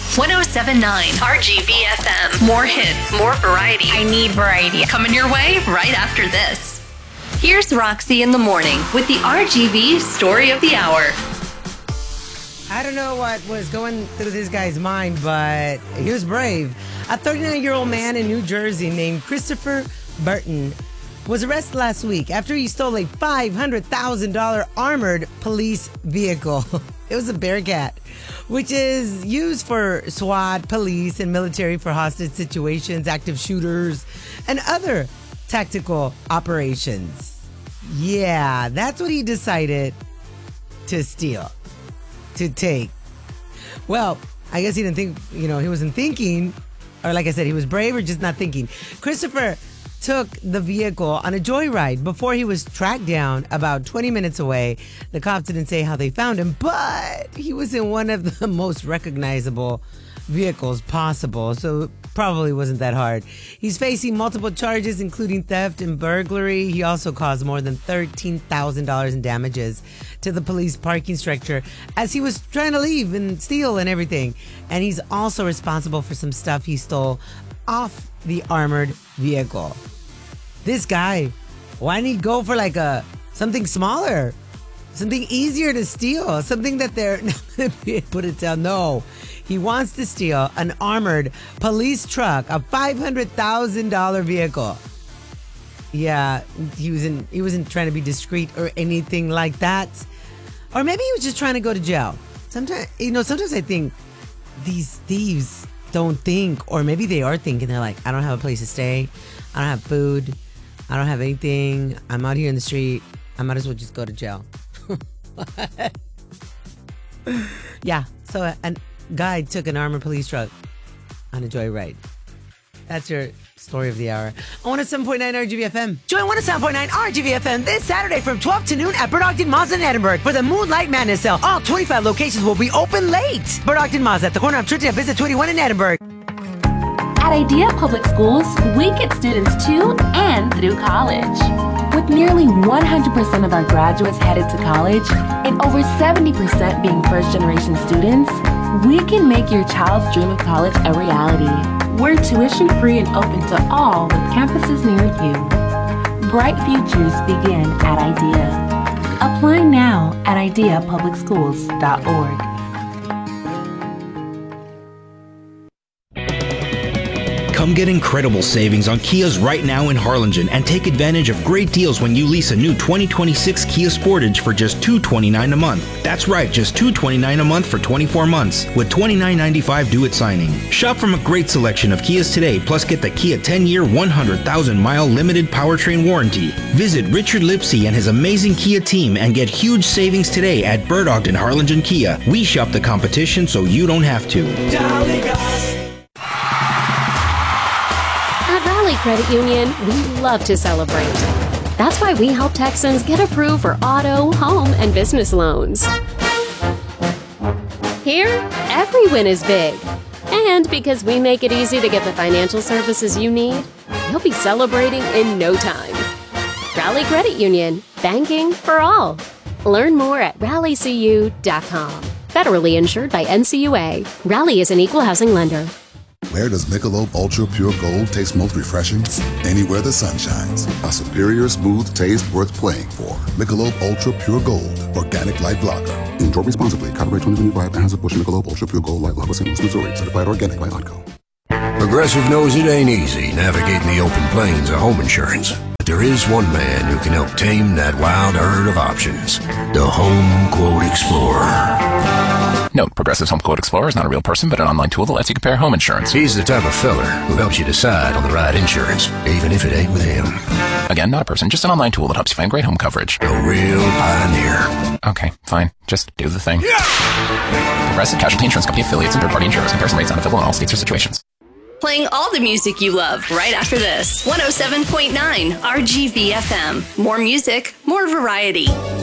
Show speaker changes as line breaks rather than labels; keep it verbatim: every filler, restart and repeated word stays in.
one oh seven point nine R G V F M. More hits, more variety.
I need variety.
Coming your way right after this. Here's Roxy in the morning with the R G V Story of the Hour.
I don't know what was going through this guy's mind, but he was brave. A thirty-nine-year-old man in New Jersey named Christopher Burton was arrested last week after he stole a five hundred thousand dollars armored police vehicle. It was a Bearcat, which is used for SWAT, police, and military for hostage situations, active shooters, and other tactical operations. Yeah, that's what he decided to steal, to take. Well, I guess he didn't think, you know, he wasn't thinking, or like I said, he was brave or just not thinking. Christopher took the vehicle on a joyride before he was tracked down about twenty minutes away. The cops didn't say how they found him, but he was in one of the most recognizable vehicles possible, so it probably wasn't that hard. He's facing multiple charges, including theft and burglary. He also caused more than thirteen thousand dollars in damages to the police parking structure as he was trying to leave and steal and everything. And he's also responsible for some stuff he stole off the armored vehicle. This guy, why didn't he go for like a something smaller, something easier to steal, something that they're not going to put it down? No, he wants to steal an armored police truck, a five hundred thousand dollars vehicle. Yeah, he wasn't he wasn't trying to be discreet or anything like that, or maybe he was just trying to go to jail. Sometimes, you know, sometimes I think these thieves don't think, or maybe they are thinking, they're like, I don't have a place to stay, I don't have food, I don't have anything, I'm out here in the street, I might as well just go to jail. Yeah, so a, a guy took an armored police truck on a joyride. That's your story of the hour. On one oh seven point nine R G V F M. Join one oh seven point nine R G V F M this Saturday from twelve to noon at Burdock Mazda in Edinburgh for the Moonlight Madness Sale. All twenty-five locations will be open late. Burdock Mazda at the corner of Trinity and Visit twenty-one in Edinburgh.
At Idea Public Schools, we get students to and through college. With nearly one hundred percent of our graduates headed to college and over seventy percent being first-generation students, we can make your child's dream of college a reality. We're tuition-free and open to all with campuses near you. Bright futures begin at Idea. Apply now at idea public schools dot org.
Come get incredible savings on Kias right now in Harlingen and take advantage of great deals when you lease a new twenty twenty-six Kia Sportage for just two hundred twenty-nine dollars a month. That's right, just two hundred twenty-nine dollars a month for twenty-four months with twenty-nine ninety-five due at signing. Shop from a great selection of Kias today, plus get the Kia ten-year, one hundred thousand mile limited powertrain warranty. Visit Richard Lipsy and his amazing Kia team and get huge savings today at Bird Ogden Harlingen Kia. We shop the competition so you don't have to.
Jolly guys.
At Rally Credit Union, we love to celebrate. That's why we help Texans get approved for auto, home, and business loans. Here, every win is big. And because we make it easy to get the financial services you need, you'll be celebrating in no time. Rally Credit Union, banking for all. Learn more at rally c u dot com. Federally insured by N C U A. Rally is an equal housing lender.
Where does Michelob Ultra Pure Gold taste most refreshing? Anywhere the sun shines. A superior smooth taste worth playing for. Michelob Ultra Pure Gold, organic light lager. Enjoy responsibly. Copyright twenty twenty-five. Anheuser-Busch Michelob Ultra Pure Gold Light Lager, Saint Louis, Missouri. Certified organic by Onco.
Progressive knows it ain't easy navigating the open plains of home insurance. But there is one man who can help tame that wild herd of options. The Home Quote Explorer.
Note, Progressive's Home Quote Explorer is not a real person, but an online tool that lets you compare home insurance.
He's the type of feller who helps you decide on the right insurance, even if it ain't with him.
Again, not a person, just an online tool that helps you find great home coverage.
A real pioneer.
Okay, fine. Just do the thing. Yeah! Progressive Casualty Insurance Company affiliates and third-party insurers. Comparison rates not available in all states or situations.
Playing all the music you love right after this. one oh seven point nine R G V F M. More music, more variety.